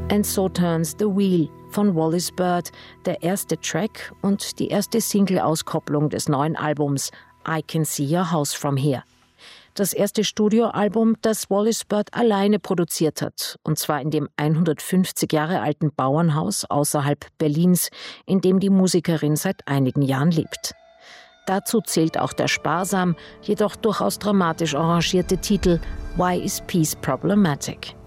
And So Turns the Wheel von Wallis Bird, der erste Track und die erste Single-Auskopplung des neuen Albums I Can See Your House From Here. Das erste Studioalbum, das Wallis Bird alleine produziert hat, und zwar in dem 150 Jahre alten Bauernhaus außerhalb Berlins, in dem die Musikerin seit einigen Jahren lebt. Dazu zählt auch der sparsam, jedoch durchaus dramatisch arrangierte Titel Why is Peace Problematic?